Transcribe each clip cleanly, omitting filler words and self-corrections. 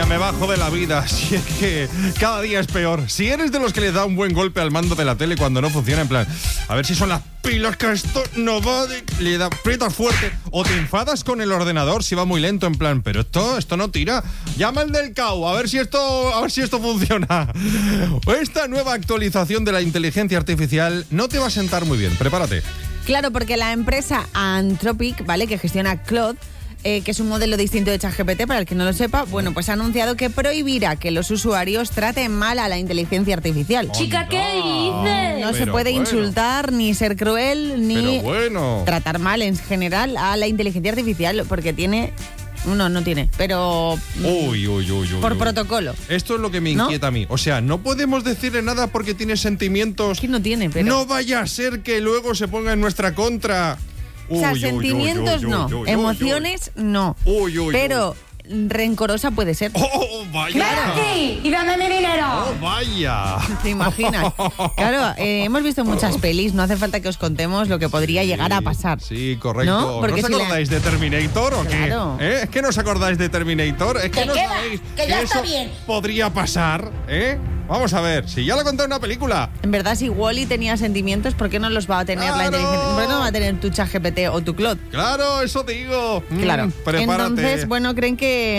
me bajo de la vida. Si es que cada día es peor. Si eres de los que le da un buen golpe al mando de la tele cuando no funciona, en plan, a ver si son las pilas que esto no va, le da, aprietas fuerte, o te enfadas con el ordenador si va muy lento, en plan, pero esto no tira. Llama al del CAU, a ver si esto funciona. Esta nueva actualización de la inteligencia artificial no te va a sentar muy bien. Prepárate. Claro, porque la empresa Anthropic, ¿vale?, que gestiona Claude, que es un modelo distinto de ChatGPT, para el que no lo sepa, bueno, pues ha anunciado que prohibirá que los usuarios traten mal a la inteligencia artificial. Chica, ¿qué dices? No se puede insultar, ni ser cruel, ni tratar mal en general a la inteligencia artificial, porque tiene... No tiene, pero... Por protocolo. Esto es lo que me inquieta a mí. O sea, no podemos decirle nada porque tiene sentimientos... ¿Quién no tiene? Pero... No vaya a ser que luego se ponga en nuestra contra. Sentimientos no, emociones no. Pero rencorosa puede ser. ¡Oh, vaya! ¡Ven aquí y dame mi dinero! ¡Oh, vaya! ¿Te imaginas? Claro, hemos visto muchas pelis, no hace falta que os contemos lo que podría llegar a pasar. Sí, correcto. ¿No? Porque ¿No os acordáis de Terminator o claro. qué? ¿Es que no os acordáis de Terminator? ¿Es que no queda? sabéis Que ya está eso bien. podría pasar? Vamos a ver, si ya lo conté en una película. En verdad, si Wall-E tenía sentimientos, ¿por qué no los va a tener la inteligencia? ¿Por qué no va a tener tu ChatGPT o tu Claude? Claro, eso digo. Claro. Prepárate. Entonces, bueno, creen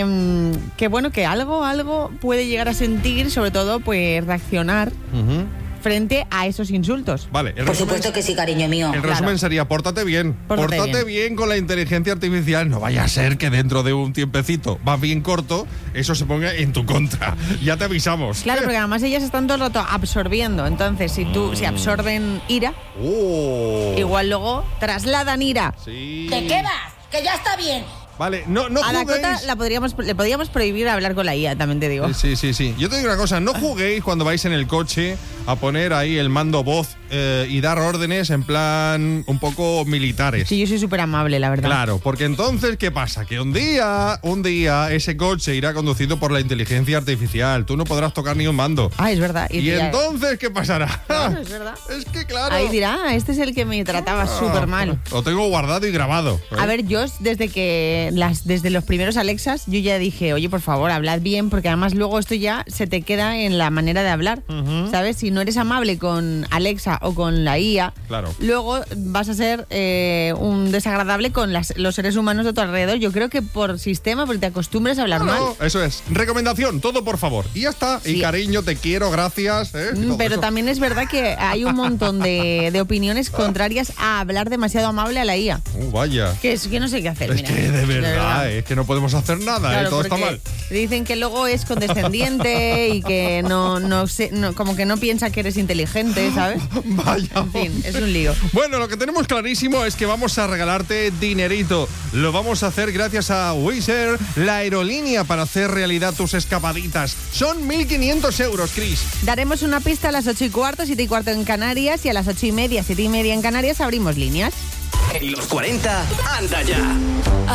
que algo puede llegar a sentir, sobre todo, pues reaccionar frente a esos insultos. Vale. Por supuesto que sí, cariño mío. El resumen sería, pórtate bien. Pórtate bien con la inteligencia artificial. No vaya a ser que dentro de un tiempecito, más bien corto, eso se ponga en tu contra. Ya te avisamos. Claro, porque además ellas están todo el rato absorbiendo. Entonces, si absorben ira, igual luego trasladan ira. Sí. ¿De qué vas? Que ya está bien. Vale, no a Dakota juguéis. le podríamos prohibir hablar con la IA, también te digo. Sí. Yo te digo una cosa, no juguéis cuando vais en el coche a poner ahí el mando voz y dar órdenes en plan un poco militares. Sí, yo soy súper amable, la verdad. Claro, porque entonces, ¿qué pasa? Que un día ese coche irá conducido por la inteligencia artificial. Tú no podrás tocar ni un mando. Ah, es verdad. ¿Y entonces qué pasará? Claro, es verdad. Es que claro. Ahí dirá, este es el que me trataba súper mal. Lo tengo guardado y grabado. A ver, yo desde los primeros Alexas, yo ya dije, oye, por favor, hablad bien, porque además luego esto ya se te queda en la manera de hablar, ¿sabes? Si no eres amable con Alexa o con la IA, claro, luego vas a ser un desagradable con los seres humanos de tu alrededor. Yo creo que por sistema, porque te acostumbres a hablar mal. Eso es. Recomendación, todo por favor. Y ya está. Sí. Y cariño, te quiero, gracias. Pero también es verdad que hay un montón de opiniones contrarias a hablar demasiado amable a la IA. Vaya. Que no sé qué hacer, mira. Es que de verdad, es que no podemos hacer nada, claro, todo está mal. Dicen que luego es condescendiente y que no como que no piensa que eres inteligente, ¿sabes? Vaya. En fin, es un lío. Bueno, lo que tenemos clarísimo es que vamos a regalarte dinerito. Lo vamos a hacer gracias a Wizz Air, la aerolínea para hacer realidad tus escapaditas. Son 1.500 euros, Chris. Daremos una pista a las 8:15, 7:15 en Canarias, y a las 8:30, 7:30 en Canarias abrimos líneas. En los 40, anda ya.